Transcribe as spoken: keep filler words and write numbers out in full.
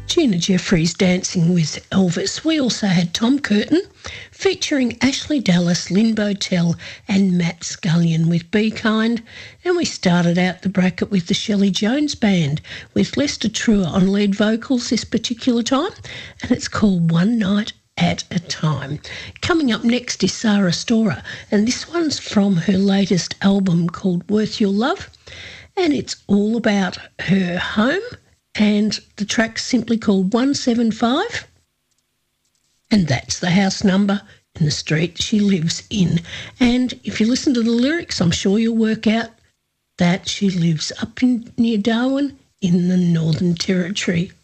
Gina Jeffries dancing with Elvis. We also had Tom Curtin featuring Ashley Dallas, Lynn Botel and Matt Scullion with Be Kind. And we started out the bracket with the Shelley Jones Band with Lester Truer on lead vocals this particular time, and it's called One Night at a Time. Coming up next is Sarah Storer, and this one's from her latest album called Worth Your Love, and it's all about her home, and the track's simply called one seven five, and that's the house number in the street she lives in. And if you listen to the lyrics, I'm sure you'll work out that she lives up in near Darwin in the Northern Territory.